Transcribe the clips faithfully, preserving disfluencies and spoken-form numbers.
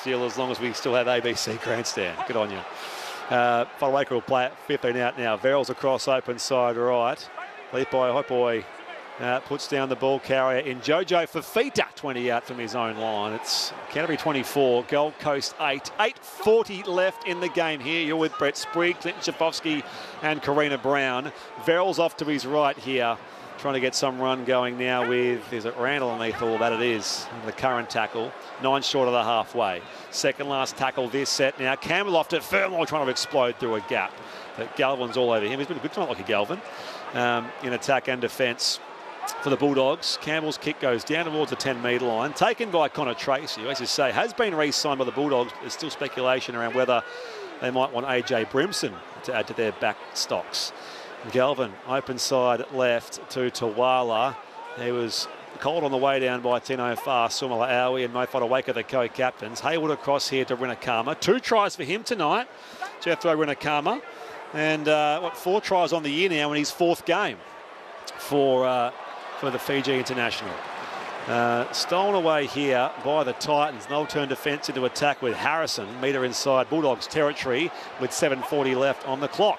still as long as we still have A B C Grandstand. Good on you. Uh, Fodawaker will play it fifteen out now. Verrills across open side right. Leap by Hot Boy uh, puts down the ball carrier in Jojo Fifita, twenty out from his own line. It's Canterbury twenty-four, Gold Coast eight. eight forty left in the game here. You're with Brett Sprigg, Clinton Schafowski and Karina Brown. Verrills off to his right here, trying to get some run going now with, is it Randall underneath all that? It is, the current tackle. Nine short of the halfway. Second last tackle this set now. Campbell off it. Furlong trying to explode through a gap. But Galvin's all over him. He's been a good tonight, Lockie Galvin, um, in attack and defence for the Bulldogs. Campbell's kick goes down towards the ten metre line. Taken by Connor Tracy, who, as you say, has been re-signed by the Bulldogs. There's still speculation around whether they might want A J Brimson to add to their back stocks. Galvin, open side left to Tawala. He was called on the way down by Tino Farr, Sumala Aui and Mo Fodawaker, the co-captains. Hayward across here to Rinakama. Two tries for him tonight, Jethro Rinakama. And uh, what, four tries on the year now in his fourth game for, uh, for the Fiji International. Uh, stolen away here by the Titans. They'll turn defence into attack with Harrison. Metre inside Bulldogs territory with seven forty left on the clock.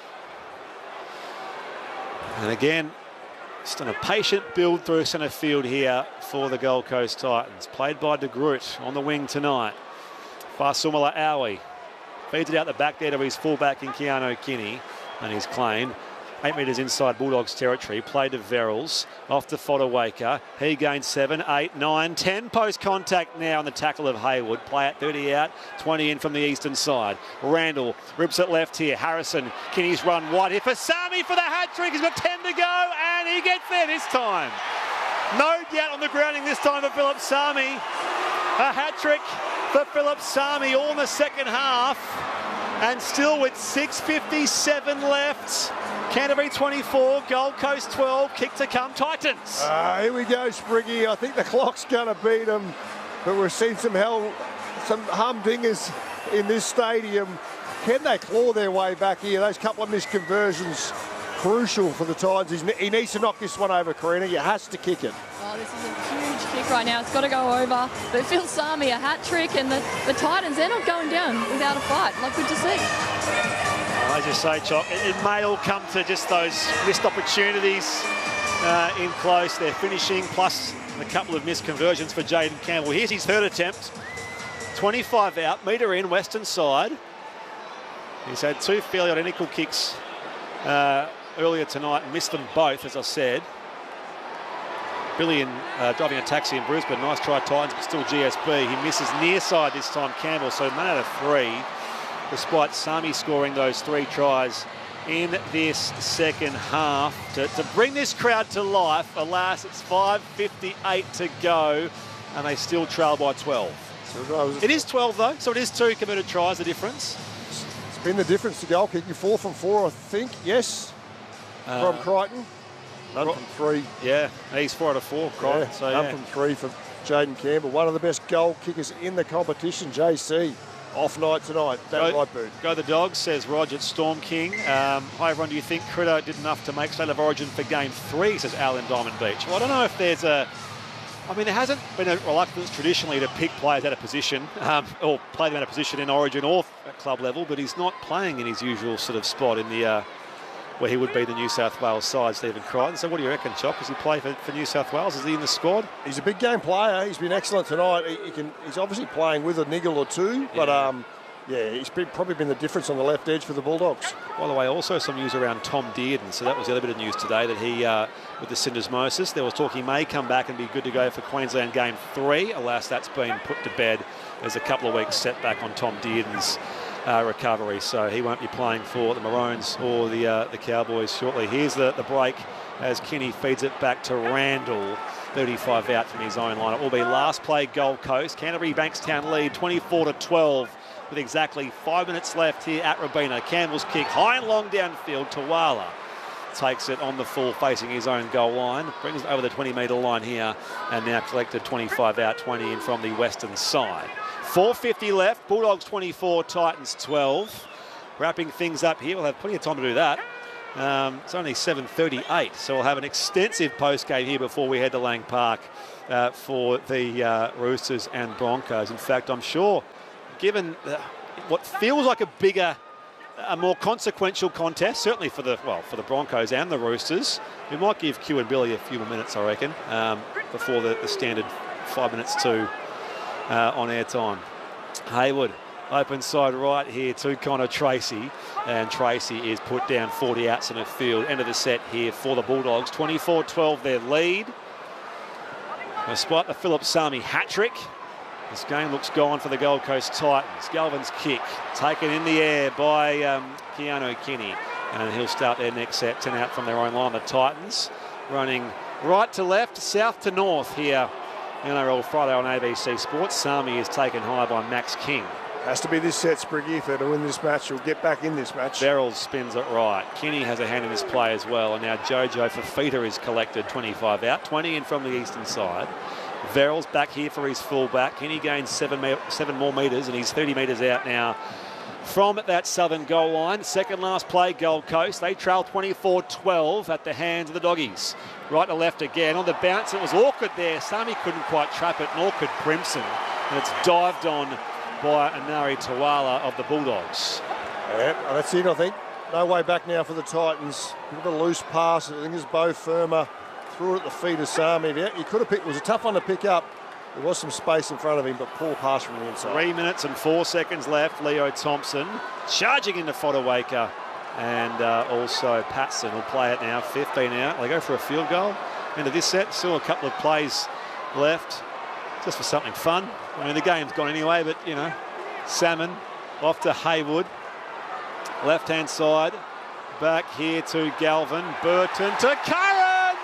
And again, just on a patient build through centre field here for the Gold Coast Titans. Played by De Groot on the wing tonight. Farsumala Aui feeds it out the back there to his fullback in Keanu Kinney, and he's claimed eight metres inside Bulldogs territory. Played to Verrills, off to Fodawaker. He gains seven, eight, nine, ten. Post contact now on the tackle of Hayward. Play at thirty out, twenty in from the eastern side. Randall rips it left here. Harrison, Kinney's run wide here for Sami for the hat-trick. He's got ten to go, and he gets there this time. No doubt on the grounding this time for Philip Sami. A hat-trick for Philip Sami all in the second half. And still with six fifty-seven left. Canterbury twenty-four, Gold Coast twelve, kick to come, Titans. Uh, here we go, Spriggy. I think the clock's going to beat them, but we've seen some hell, some humdingers in this stadium. Can they claw their way back here? Those couple of missed conversions, crucial for the Titans. He needs to knock this one over, Karina. He has to kick it. Oh, this is a huge kick right now. It's got to go over. But Phil Sami, a hat trick, and the, the Titans, they're not going down without a fight. Like, good to see. Well, as you say, Chock, it, it may all come to just those missed opportunities uh, in close. They're finishing, plus a couple of missed conversions for Jaden Campbell. Here's his third attempt. twenty-five out, metre in, western side. He's had two fairly identical kicks uh, earlier tonight and missed them both, as I said. Billy in, uh, driving a taxi in Brisbane. Nice try, Titans, but still G S B. He misses near side this time, Campbell, so none out of three, despite Sami scoring those three tries in this second half. To, to bring this crowd to life, alas, it's five fifty-eight to go, and they still trail by twelve. So it is twelve, though, so it is two committed tries, the difference. It's been the difference to goal kicking. Four from four, I think, yes, uh, from Crichton. None from three. Yeah, he's four out of four, Crichton. Yeah, so, none yeah. from three for Jaden Campbell. One of the best goal kickers in the competition, J C. Off night tonight. That Go, right boot. Go the Dogs, says Roger at Storm King. Um, hi everyone, do you think Critter did enough to make State of Origin for game three, says Al in Diamond Beach. Well, I don't know if there's a... I mean, there hasn't been a reluctance traditionally to pick players out of position, um, or play them out of position in Origin or at club level, but he's not playing in his usual sort of spot in the... Uh, where he would be the New South Wales side, Stephen Crichton. So what do you reckon, Chop? Does he play for, for New South Wales? Is he in the squad? He's a big game player. He's been excellent tonight. He, he can. He's obviously playing with a niggle or two, but yeah, um, yeah he's been, probably been the difference on the left edge for the Bulldogs. By the way, also some news around Tom Dearden. So that was the other bit of news today, that he, uh, with the syndesmosis, there was talk he may come back and be good to go for Queensland game three. Alas, that's been put to bed. There's a couple of weeks setback on Tom Dearden's Uh, recovery, so he won't be playing for the Maroons or the uh, the Cowboys shortly. Here's the, the break as Kinney feeds it back to Randall. thirty-five out from his own line. It will be last play Gold Coast. Canterbury Bankstown lead twenty-four to twelve with exactly five minutes left here at Robina. Campbell's kick high and long downfield. Tawala takes it on the full facing his own goal line. Brings it over the twenty metre line here and now collected twenty-five out, twenty in from the western side. four fifty left, Bulldogs twenty-four, Titans twelve. Wrapping things up here, we'll have plenty of time to do that. Um, it's only seven thirty-eight, so we'll have an extensive post-game here before we head to Lang Park uh, for the uh, Roosters and Broncos. In fact, I'm sure, given uh, what feels like a bigger, a more consequential contest, certainly for the well for the Broncos and the Roosters, we might give Q and Billy a few more minutes, I reckon, um, before the, the standard five minutes to uh, on air time. Hayward, open side right here to Connor Tracy, and Tracy is put down forty outs in the field. End of the set here for the Bulldogs. twenty-four twelve their lead. Despite the Philip Sami hat-trick, this game looks gone for the Gold Coast Titans. Galvin's kick taken in the air by um, Keanu Kinney, and he'll start their next set. ten out from their own line. The Titans running right to left, south to north here. N R L Friday on A B C Sports. Sami is taken high by Max King. Has to be this set, Spriggy. If they're to win this match, he'll get back in this match. Verrills spins it right. Kinney has a hand in this play as well. And now Jojo Fafita is collected, twenty-five out, twenty in from the eastern side. Verrills back here for his fullback. Kinney gains seven, seven more metres, and he's thirty metres out now from that southern goal line. Second last play, Gold Coast. They trail twenty-four twelve at the hands of the Doggies. Right to left again. On the bounce, it was awkward there. Sami couldn't quite trap it, nor could Primson. And it's dived on by Anari Tawala of the Bulldogs. Yeah, that's it, I think. No way back now for the Titans. Bit of a loose pass. I think it's Bo Firma. Threw it at the feet of Sami. Yeah, you could have picked, it was a tough one to pick up. There was some space in front of him, but poor pass from the inside. Three minutes and four seconds left. Leo Thompson charging into Fodawaker, and uh, also Patson will play it now. fifteen out. They go for a field goal. Into this set, still a couple of plays left, just for something fun. I mean, the game's gone anyway, but you know, Salmon off to Hayward, left-hand side, back here to Galvin, Burton to Curran.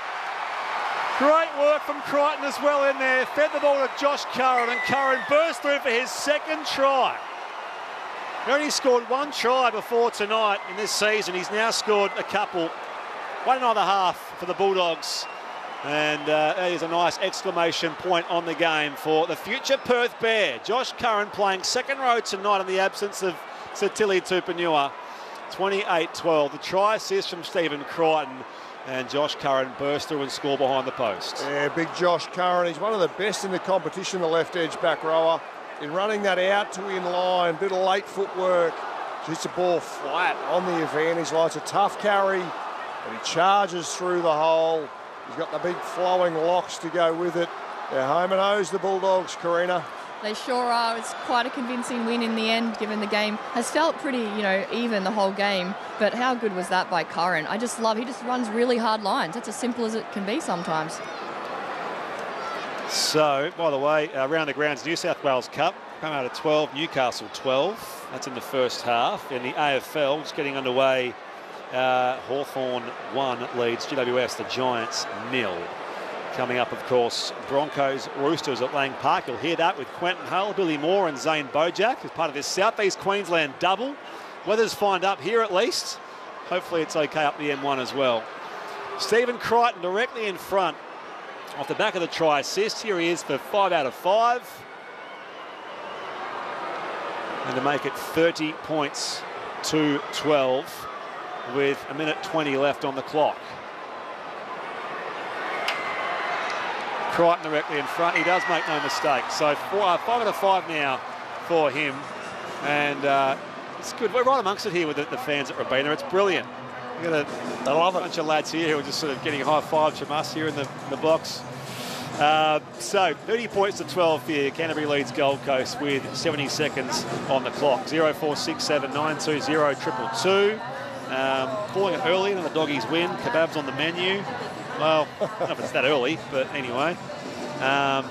Great work from Crichton as well in there. Fed the ball to Josh Curran, and Curran burst through for his second try. He only scored one try before tonight in this season. He's now scored a couple, one and a half for the Bulldogs. And uh, that is a nice exclamation point on the game for the future Perth Bear. Josh Curran playing second row tonight in the absence of Satili Tupanua. twenty-eight twelve. The try assist from Stephen Crichton. And Josh Curran burst through and scored behind the post. Yeah, big Josh Curran. He's one of the best in the competition, the left edge back rower. In running that out to in line, bit of late footwork. Hits the ball flat on the advantage line. It's a tough carry, but he charges through the hole. He's got the big flowing locks to go with it. They're home and hose, the Bulldogs, Karina. They sure are. It's quite a convincing win in the end, given the game has felt pretty, you know, even the whole game. But how good was that by Curran? I just love, he just runs really hard lines. That's as simple as it can be sometimes. So, by the way, uh, around the grounds, New South Wales Cup, come out at twelve, Newcastle twelve. That's in the first half. In the A F L, just getting underway, uh, Hawthorn one leads G W S, the Giants nil. Coming up, of course, Broncos, Roosters at Lang Park. You'll hear that with Quentin Hull, Billy Moore and Zane Bojack as part of this South East Queensland double. Weather's fine up here at least. Hopefully it's okay up the M one as well. Stephen Crichton directly in front off the back of the try assist. Here he is for five out of five. And to make it thirty points to twelve with a minute twenty left on the clock. Crichton directly in front. He does make no mistake. So four, uh, five out of five now for him. And uh, it's good. We're right amongst it here with the, the fans at Robina. It's brilliant. We've got a, I love a bunch of lads here who are just sort of getting high fives from us here in the, in the box. Uh, so thirty points to twelve here. Canterbury leads Gold Coast with seventy seconds on the clock. zero four six seven nine two zero two two two. Um, calling it early and the Doggies win. Kebabs on the menu. Well, I don't know if it's that early, but anyway. Um,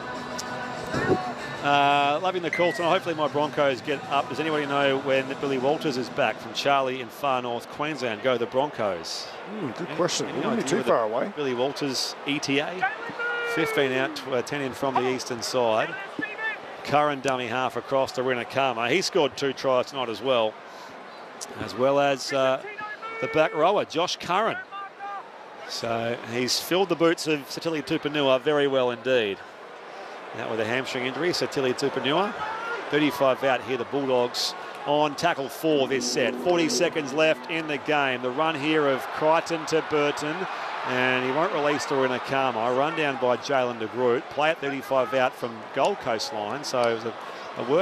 uh, loving the call tonight. Hopefully my Broncos get up. Does anybody know when Billy Walters is back from Charlie in far north Queensland? Go the Broncos. Mm, good question. Any Wouldn't be idea too far away. Billy Walters E T A. fifteen out, uh, ten in from the eastern side. Curran dummy half across to Rinakama. He scored two tries tonight as well. As well as uh, the back rower, Josh Curran. So he's filled the boots of Satili Tupanua very well indeed. Out with a hamstring injury, Satili Tupanua. thirty-five out here, the Bulldogs on tackle four this set. forty seconds left in the game. The run here of Crichton to Burton. And he won't release to Nakama. Run down by Jalen de Groot. Play at thirty-five out from Gold Coast line. So it was a